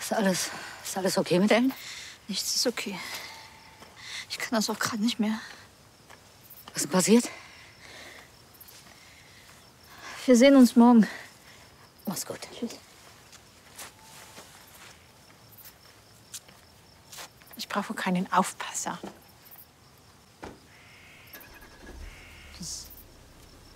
Ist alles okay mit Ellen? Nichts ist okay. Ich kann das auch gerade nicht mehr. Was ist passiert? Wir sehen uns morgen. Mach's gut. Tschüss. Ich brauche keinen Aufpasser.